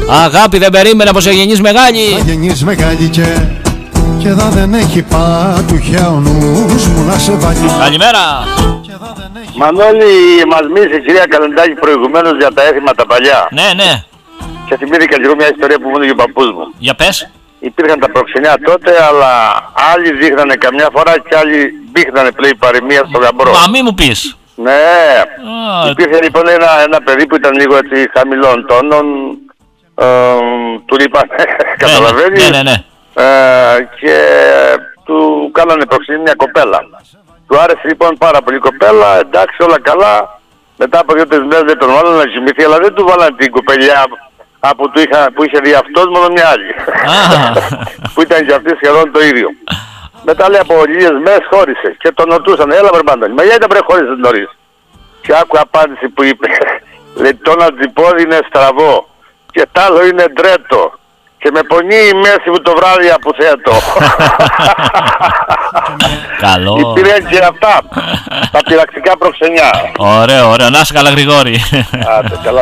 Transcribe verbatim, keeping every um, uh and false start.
Αγάπη δεν περίμενα πως θα γεννείς μεγάλη. Θα γεννείς μεγάλη και, και εδώ δεν έχει πατουχιά ο νους μου να σε βάλει. Καλημέρα. Μανώλη, μας μίλησε η κυρία Καλεντάκη προηγουμένως για τα έθιμα τα παλιά. Ναι, ναι. Και θυμήθηκα λίγο μια ιστορία που μου έλεγε ο παππούς μου. Για πες. Υπήρχαν τα προξενιά τότε, αλλά άλλοι δείχνανε καμιά φορά και άλλοι δείχνανε πλέον παροιμία στο γαμπρό. Μα μη μου πεις. Ναι. Α, υπήρχε λοιπόν ένα, ένα παιδί που ήταν λίγο έτσι χαμηλών τόνων. Ε, του είπανε, καταλαβαίνεις. Ναι, ναι, ναι. Ε, και του κάνανε προξενή μια κοπέλα. Του άρεσε λοιπόν πάρα πολύ η κοπέλα, εντάξει όλα καλά. Μετά από δύο-τρεις μέρες δεν τον βάλανε να κοιμηθεί, αλλά δεν του βάλανε την κοπελιά από του είχα, που είχε δει αυτός, μόνο μια άλλη. Που ήταν και αυτή σχεδόν το ίδιο. Μετά λέει από λίγες μέρες χώρισε και τον ρωτούσαν, έλα βρε Μαντώνη, μα γιατί δεν χώρισες νωρίς. Και άκου απάντηση που είπε, λέει το ένα τζιπόδι είναι στραβό και τ' άλλο είναι ντρέτο. Και με πονεί η μέση μου το βράδυ αποθέτω. Καλό. Υπήρχαν και αυτά, τα πειραξικά προξενιά. Ωραίο, ωραίο. Να είσαι καλά Γρηγόρη. Άντε, καλά.